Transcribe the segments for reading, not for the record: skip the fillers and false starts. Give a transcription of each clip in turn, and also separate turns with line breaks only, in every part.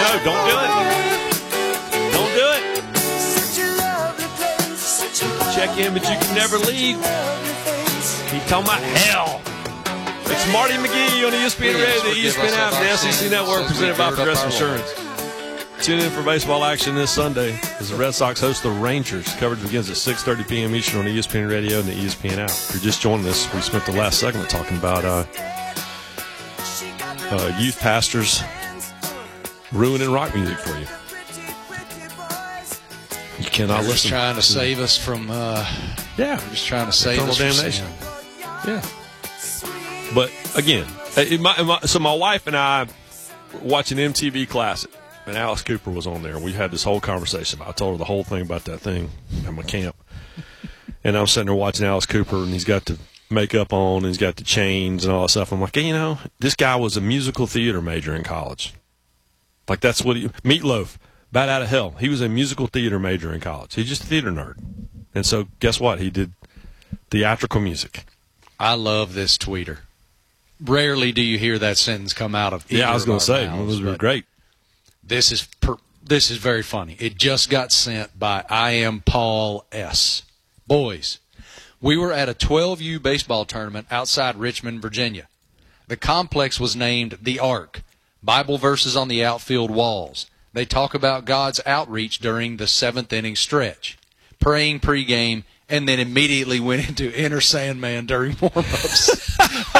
No, don't do it. Don't do it. Check in, but you can never leave. He's talking about hell. It's Marty McGee on ESPN Radio, the ESPN app, and the SEC Network, presented by Progressive Insurance. Tune in for baseball action this Sunday as the Red Sox host the Rangers. Coverage begins at 6:30 p.m. Eastern on ESPN Radio and the ESPN app. If you're just joining us, we spent the last segment talking about youth pastors ruining rock music for you. You cannot listen.
Just trying to save us from.
We're
just trying to save us from damnation.
Yeah. But again, so my wife and I were watching MTV Classic, and Alice Cooper was on there. We had this whole conversation. I told her the whole thing about that thing at my camp, and I'm sitting there watching Alice Cooper, and he's got the makeup on, and he's got the chains and all that stuff. I'm like, hey, this guy was a musical theater major in college. Like that's what Meatloaf, Bat Out of Hell. He was a musical theater major in college. He's just a theater nerd, and so guess what? He did theatrical music.
I love this tweeter. Rarely do you hear that sentence come out of
I was going to say, it was great.
This is very funny. It just got sent by I Am Paul S. Boys, we were at a 12U baseball tournament outside Richmond, Virginia. The complex was named the Ark. Bible verses on the outfield walls. They talk about God's outreach during the 7th inning stretch. Praying pregame, and then immediately went into Enter Sandman during warm-ups.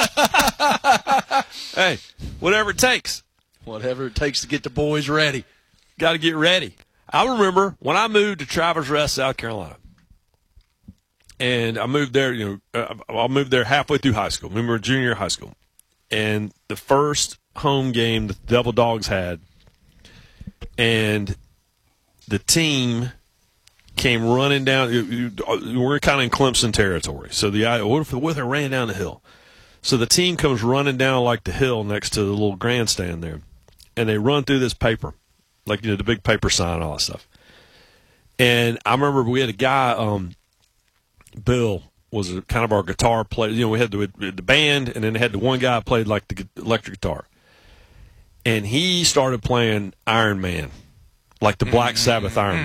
Hey, whatever it takes.
Whatever it takes to get the boys ready.
Got to get ready. I remember when I moved to Travelers Rest, South Carolina, and I moved there. I moved there halfway through high school. Remember, junior year of high school, and the first home game the Devil Dogs had, and the team came running down. We're kind of in Clemson territory, so what if they ran down the hill? So the team comes running down like the hill next to the little grandstand there, and they run through this paper, like the big paper sign and all that stuff. And I remember we had a guy, Bill was kind of our guitar player. We had the band, and then they had the one guy who played like the electric guitar, and he started playing Iron Man, like the Black Sabbath Iron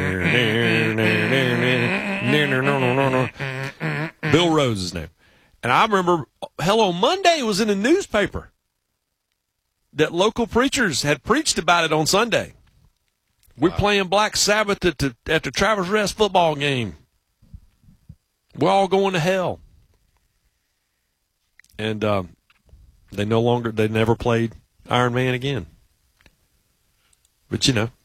Man. Bill Rhodes is his name. And I remember Hello Monday was in the newspaper that local preachers had preached about it on Sunday. We're playing Black Sabbath at the Travelers Rest football game. We're all going to hell. And they never played Iron Man again. But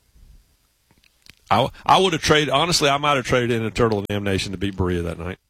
I would have traded, honestly, I might have traded in Eternal Damnation to beat Berea that night.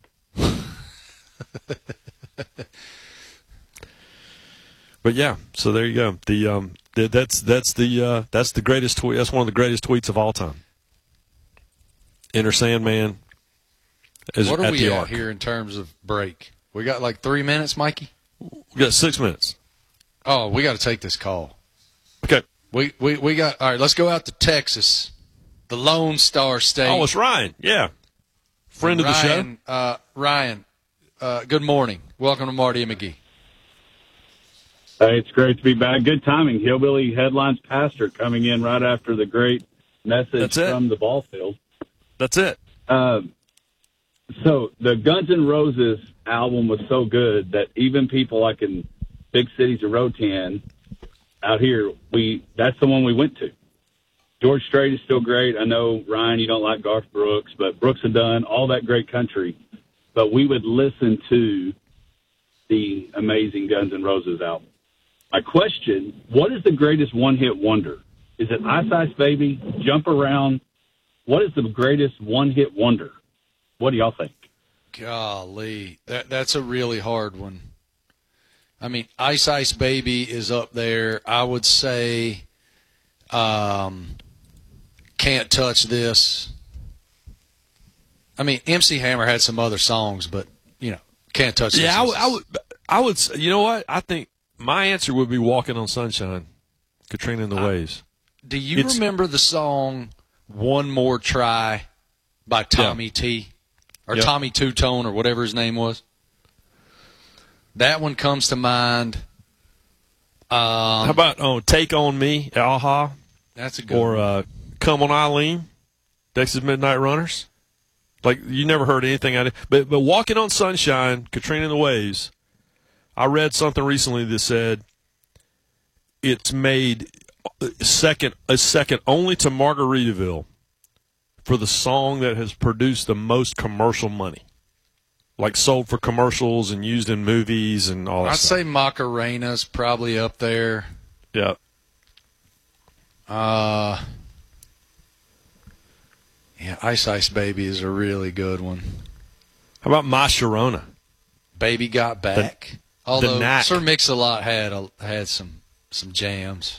But yeah, so there you go. That's the greatest tweet. That's one of the greatest tweets of all time. Enter Sandman.
What are we at here in terms of break? We got like 3 minutes, Mikey.
We got 6 minutes.
Oh, we got to take this call.
Okay.
We got all right. Let's go out to Texas, the Lone Star State.
Oh, it's Ryan. Yeah, friend of the show.
Ryan. Good morning. Welcome to Marty and McGee.
Hey, it's great to be back. Good timing. Hillbilly Headlines pastor coming in right after the great message from the ball field.
That's it.
So the Guns N' Roses album was so good that even people like in big cities of Rotan out here, that's the one we went to. George Strait is still great. I know, Ryan, you don't like Garth Brooks, but Brooks and Dunn, all that great country. But we would listen to the amazing Guns N' Roses album. My question, what is the greatest one-hit wonder? Is it Ice Ice Baby, Jump Around? What is the greatest one-hit wonder? What do y'all think?
Golly, that's a really hard one. I mean, Ice Ice Baby is up there. I would say Can't Touch This. I mean, MC Hammer had some other songs, but, Can't Touch This.
Yeah, I would say, you know what? I think my answer would be Walking on Sunshine, Katrina and the Waves.
Do you remember the song One More Try by Tommy T? Or Tommy Two-Tone or whatever his name was? That one comes to mind.
How about Take On Me, Aha?
That's a good one.
Or Come On Eileen, Texas Midnight Runners. Like, you never heard anything out of it. But Walking on Sunshine, Katrina and the Waves, I read something recently that said it's made second only to Margaritaville for the song that has produced the most commercial money. Like sold for commercials and used in movies and all that
I'd
stuff.
say Macarena's probably up there.
Yeah.
Yeah, Ice Ice Baby is a really good one.
How about My Sharona?
Baby Got Back. Although
Knack.
Sir Mix-a-Lot had some jams.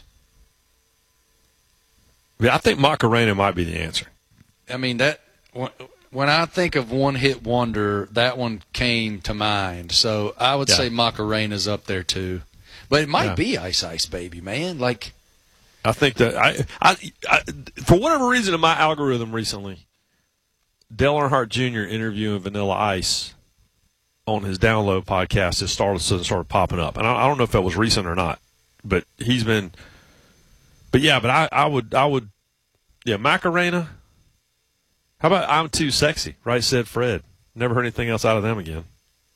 Yeah, I think Macarena might be the answer.
I mean, that when I think of one-hit wonder, that one came to mind. So I would say Macarena's up there too. But it might be Ice Ice Baby, man. Like,
I think that I for whatever reason in my algorithm recently, Dale Earnhardt Jr. interviewing Vanilla Ice on his Download podcast has started popping up, and I don't know if that was recent or not, but he's been. But yeah, but I would Macarena. How about I'm Too Sexy? Right, said Fred. Never heard anything else out of them again.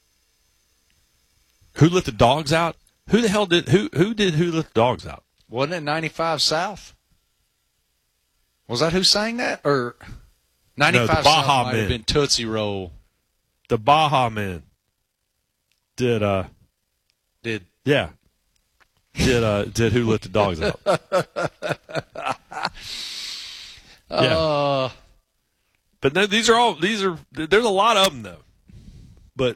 Who Let the Dogs Out? Who the hell did who Let the Dogs Out?
wasn't it 95 South? Was that who sang that? Or 95
the
South
Baja
might
Men.
have been Tootsie Roll.
The Baja Men did
Did
Who Let the Dogs Out? Yeah. But no, there's a lot of them though. But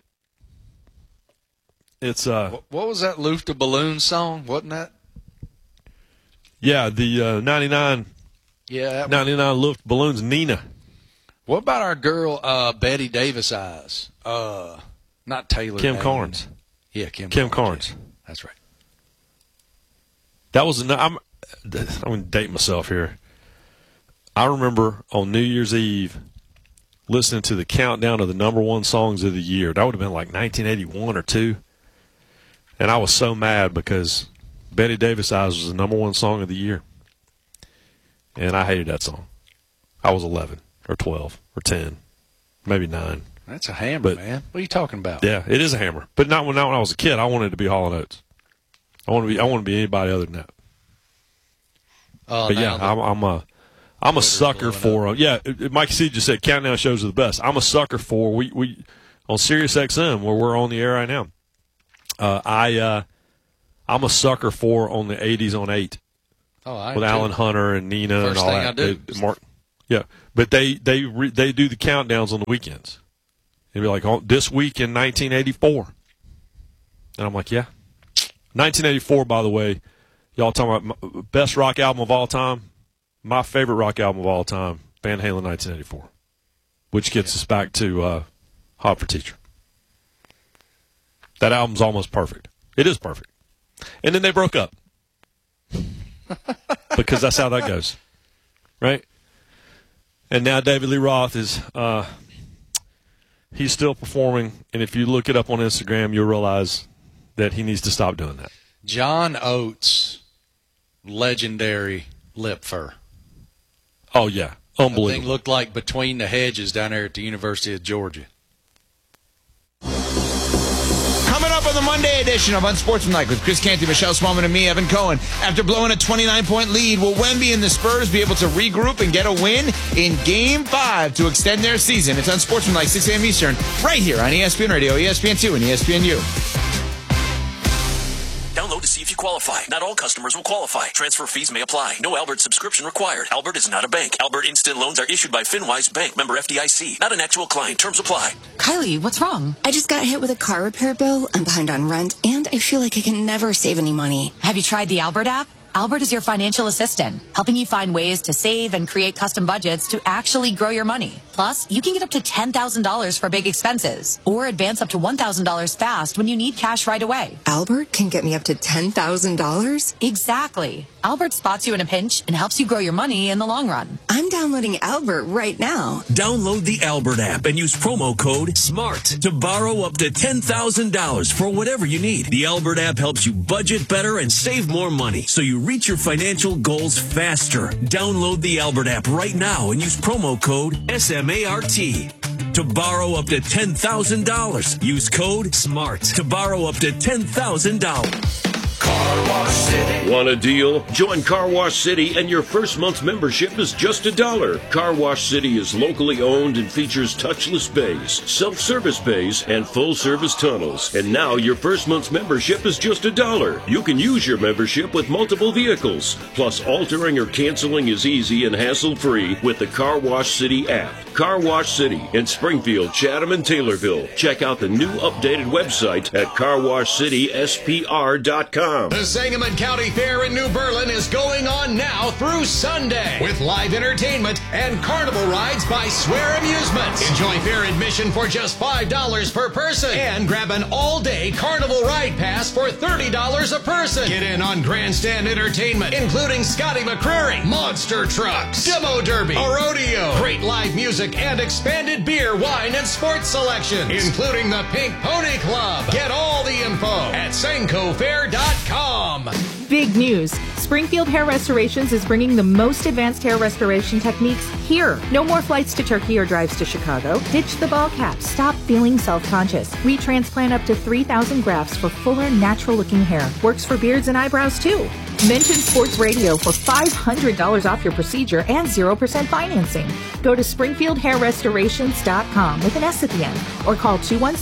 it's
what was that Luft the Balloon song? Wasn't that?
yeah, the 99
Yeah.
99 Luft Balloons, Nina.
What about our girl Betty Davis Eyes? Not Taylor.
Kim
Dane.
Carnes.
Yeah, Kim
Carnes.
Yeah, that's right.
That was I'm going to date myself here. I remember on New Year's Eve listening to the countdown of the number one songs of the year. That would have been like 1981 or 2. And I was so mad because Betty Davis Eyes was the number one song of the year. And I hated that song. I was 11 or 12 or 10, maybe 9.
That's a hammer,
But-
man. What are you talking about?
Yeah, it is a hammer. But not when I was a kid. I wanted to be Hall & Oates. I want to be anybody other than that. But yeah, I'm a sucker for Mike C just said countdown shows are the best. I'm a sucker for we on Sirius XM where we're on the air right now. I'm a sucker for on the 80s on 8
I
with
am
Alan
too.
Hunter and Nina
First
and all
thing
that.
I do.
Yeah, but they do the countdowns on the weekends. It'd be like this week in 1984, and I'm like, yeah, 1984. By the way, y'all talking about best rock album of all time. My favorite rock album of all time, Van Halen 1984, which gets us back to Hot for Teacher. That album's almost perfect. It is perfect. And then they broke up. Because that's how that goes. Right? And now David Lee Roth is he's still performing, and if you look it up on Instagram, you'll realize that he needs to stop doing that.
John Oates, legendary lip fur.
Oh, yeah.
That thing
Unbelievable.
looked like Between the Hedges down there at the University of Georgia.
Coming up on the Monday edition of Unsportsmanlike with Chris Canty, Michelle Smallman, and me, Evan Cohen. After blowing a 29-point lead, will Wemby and the Spurs be able to regroup and get a win in Game 5 to extend their season? It's Unsportsmanlike, 6 a.m. Eastern, right here on ESPN Radio, ESPN2, and ESPNU.
Download to see if you qualify. Not all customers will qualify. Transfer fees may apply. No Albert subscription required. Albert is not a bank. Albert Instant Loans are issued by FinWise Bank, member FDIC. Not an actual client. Terms apply.
Kylie, what's wrong? I just got hit with a car repair bill. I'm behind on rent, and I feel like I can never save any money.
Have you tried the Albert app?
Albert is your financial assistant, helping you find ways to save and create custom budgets to actually grow your money. Plus, you can get up to $10,000 for big expenses or advance up to $1,000 fast when you need cash right away.
Albert can get me up to $10,000?
Exactly. Albert spots you in a pinch and helps you grow your money in the long run.
I'm downloading Albert right now.
Download the Albert app and use promo code SMART to borrow up to $10,000 for whatever you need. The Albert app helps you budget better and save more money so you reach your financial goals faster. Download the Albert app right now and use promo code SMART to borrow up to $10,000. Use code SMART to borrow up to $10,000.
Car Wash City. Want a deal? Join Car Wash City and your first month's membership is just $1. Car Wash City is locally owned and features touchless bays, self-service bays, and full-service tunnels. And now your first month's membership is just $1. You can use your membership with multiple vehicles. Plus, altering or canceling is easy and hassle-free with the Car Wash City app. Car Wash City in Springfield, Chatham, and Taylorville. Check out the new updated website at carwashcityspr.com.
The Sangamon County Fair in New Berlin is going on now through Sunday with live entertainment and carnival rides by Swear Amusements. Enjoy fair admission for just $5 per person and grab an all-day carnival ride pass for $30 a person. Get in on grandstand entertainment, including Scotty McCreery, monster trucks, demo derby, a rodeo, great live music, and expanded beer, wine, and sports selection, including the Pink Pony Club. Get all the info at sancofair.com.
Big news. Springfield Hair Restorations is bringing the most advanced hair restoration techniques here. No more flights to Turkey or drives to Chicago. Ditch the ball cap. Stop feeling self-conscious. We transplant up to 3,000 grafts for fuller, natural-looking hair. Works for beards and eyebrows, too. Mention Sports Radio for $500 off your procedure and 0% financing. Go to SpringfieldHairRestorations.com with an S at the end or call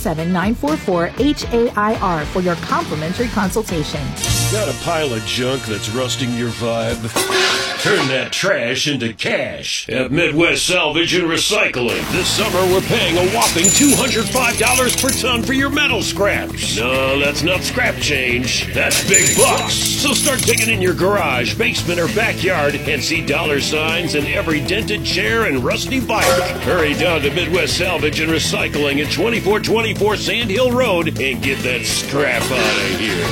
217-944-HAIR for your complimentary consultation.
Got a pile of junk that's rusting your vibe? Turn that trash into cash at Midwest Salvage and Recycling. This summer, we're paying a whopping $205 per ton for your metal scraps. No, that's not scrap change. That's big bucks. So start digging in your garage, basement, or backyard and see dollar signs in every dented chair and rusty bike. Hurry down to Midwest Salvage and Recycling at 2424 Sand Hill Road and get that scrap out of here.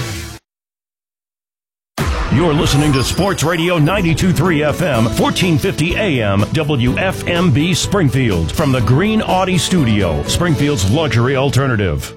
You're listening to Sports Radio 92.3 FM, 1450 AM, WFMB Springfield. From the Green Audi Studio, Springfield's luxury alternative.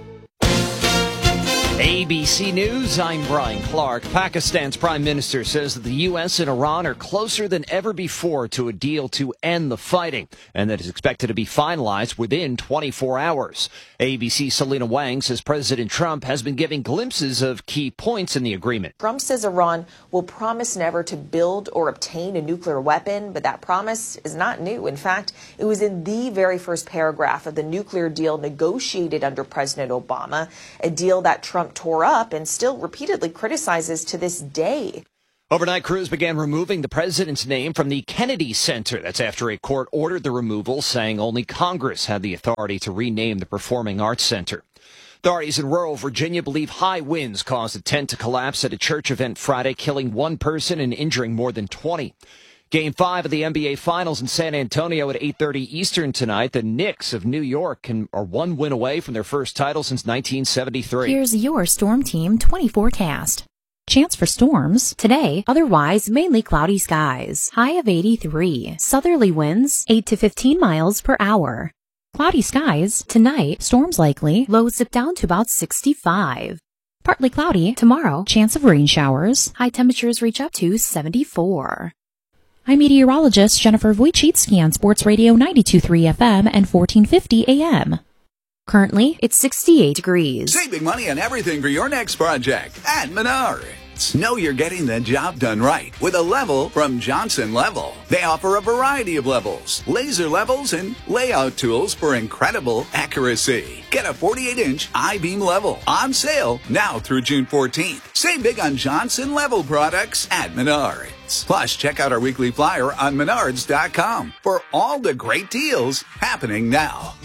ABC News, I'm Brian Clark. Pakistan's prime minister says that the U.S. and Iran are closer than ever before to a deal to end the fighting, and that is expected to be finalized within 24 hours. ABC's Selena Wang says President Trump has been giving glimpses of key points in the agreement.
Trump says Iran will promise never to build or obtain a nuclear weapon, but that promise is not new. In fact, it was in the very first paragraph of the nuclear deal negotiated under President Obama, a deal that Trump tore up and still repeatedly criticizes to this day.
Overnight crews began removing the president's name from the Kennedy Center. That's after a court ordered the removal, saying only Congress had the authority to rename the Performing Arts Center. Authorities in rural Virginia believe high winds caused a tent to collapse at a church event Friday, killing one person and injuring more than 20. Game 5 of the NBA Finals in San Antonio at 8:30 Eastern tonight. The Knicks of New York are one win away from their first title since 1973.
Here's your Storm Team 20 forecast. Chance for storms today, otherwise mainly cloudy skies. High of 83. Southerly winds 8 to 15 miles per hour. Cloudy skies tonight, storms likely, lows dip down to about 65. Partly cloudy tomorrow, chance of rain showers. High temperatures reach up to 74. I'm meteorologist Jennifer Wojcicki on Sports Radio 92.3 FM and 1450 AM. Currently, it's 68 degrees.
Save big money on everything for your next project at Menards. Know you're getting the job done right with a level from Johnson Level. They offer a variety of levels, laser levels, and layout tools for incredible accuracy. Get a 48-inch I-beam level on sale now through June 14th. Save big on Johnson Level products at Menards. Plus, check out our weekly flyer on Menards.com for all the great deals happening now.